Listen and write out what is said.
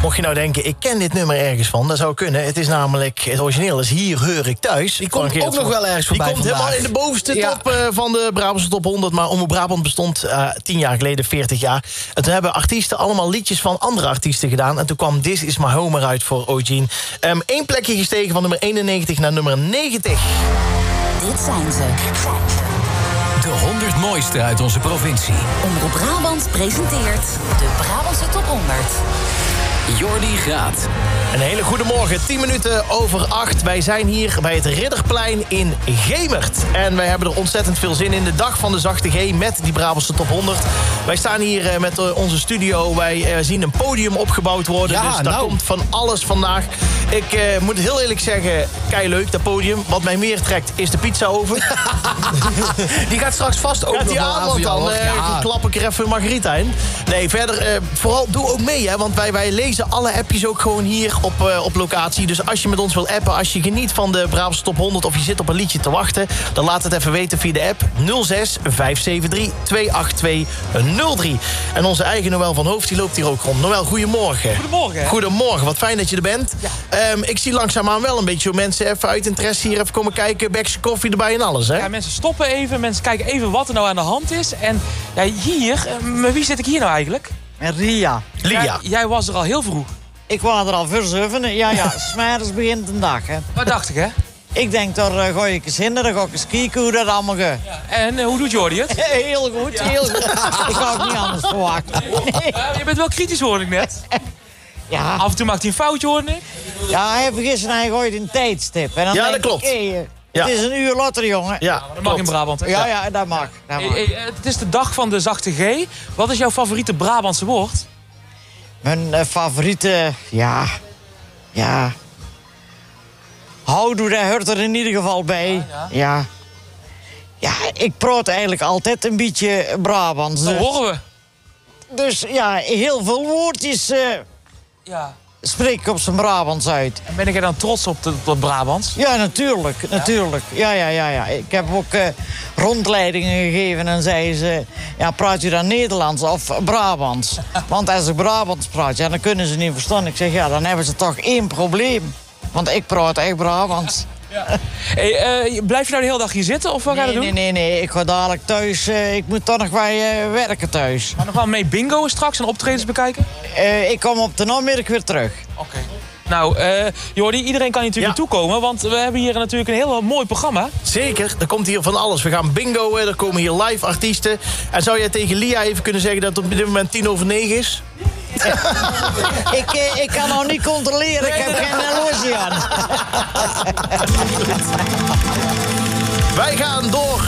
Mocht je nou denken, ik ken dit nummer ergens van, dat zou kunnen. Het is namelijk, het origineel is Hier Heur Ik Thuis. Die komt ook nog wel ergens voorbij. Die komt helemaal in de bovenste top van de Brabantse top 100. Maar Omroep Brabant bestond 10 jaar geleden, 40 jaar. En toen hebben artiesten allemaal liedjes van andere artiesten gedaan. En toen kwam This Is My Home eruit voor Eugene. 1 plekje gestegen van nummer 91 naar nummer 90. Dit zijn ze. De 100 mooiste uit onze provincie. Omroep Brabant presenteert de Brabantse top 100. Jordi Graat. Een hele goede morgen, 10 minuten over 8. Wij zijn hier bij het Ridderplein in Gemert. En wij hebben er ontzettend veel zin in. De dag van de zachte G met die Brabantse top 100. Wij staan hier met onze studio. Wij zien een podium opgebouwd worden. Ja, dus daar komt van alles vandaag. Ik moet heel eerlijk zeggen, keileuk, dat podium. Wat mij meer trekt is de pizzaoven. Die gaat straks vast ook Gaat nog die wel aan, aan want voor dan jou. klap ik er even een margarita in. Nee, verder, vooral doe ook mee, hè. Want wij lezen alle appjes ook gewoon hier op locatie. Dus als je met ons wil appen, als je geniet van de Brabantse top 100... of je zit op een liedje te wachten, dan laat het even weten via de app 06 573 282 03. En onze eigen Noël van Hoofd, die loopt hier ook rond. Noël, goedemorgen. Goedemorgen. Goedemorgen, wat fijn dat je er bent. Ja. Ik zie langzaamaan wel een beetje hoe mensen even uit interesse hier even komen kijken. Bekje koffie erbij en alles, hè? Ja, mensen stoppen even, mensen kijken even wat er nou aan de hand is. En ja, hier, met wie zit ik hier nou eigenlijk? En Ria. Lia. Jij was er al heel vroeg. Ik wou er al voor 7. Ja, 's middags begint een dag, hè. Wat dacht ik, hè? Ik denk, daar gooi ik eens in, dan ga ik eens kijken hoe dat allemaal gaat. En hoe doet Jordi het? Heel goed, heel goed. Ik had ook niet anders verwachten. Nee. Je bent wel kritisch, hoorde ik net. Ja. Af en toe maakt hij een foutje, hoorde ik. Ja, hij vergist en hij gooit een tijdstip. En dan Ja, denk dat klopt. Ik, hey, Ja. het is een uur later, jongen. Ja, Dat mag in Brabant, hè? Ja, dat mag. Dat mag. Het is de dag van de zachte G. Wat is jouw favoriete Brabantse woord? Mijn favoriete, ja. Houdoe, dat hoort er in ieder geval bij. Ja. Ja, ik praat eigenlijk altijd een beetje Brabants. Dat horen we. Dus ja, heel veel woordjes Ja. spreek ik op zijn Brabants uit. En ben jij dan trots op dat Brabants? Ja, natuurlijk. Ja. Ik heb ook rondleidingen gegeven en zeiden ze... Ja, praat u dan Nederlands of Brabants? Want als ik Brabants praat, ja, dan kunnen ze niet verstaan. Ik zeg, ja, dan hebben ze toch één probleem. Want ik praat echt Brabants. Hey, blijf je nou de hele dag hier zitten of wat ga je doen? Nee. Ik ga dadelijk thuis. Ik moet toch nog bij werken thuis. Maar nog wel mee bingoen straks en optredens bekijken? Ik kom op de namiddag weer terug. Oké. Nou, Jordi, iedereen kan hier natuurlijk naartoe komen, want we hebben hier natuurlijk een heel mooi programma. Zeker, er komt hier van alles. We gaan bingoen, er komen hier live artiesten. En zou jij tegen Lia even kunnen zeggen dat het op dit moment 9:10 is? Ik kan nog niet controleren, ik heb geen horloge aan. Wij gaan door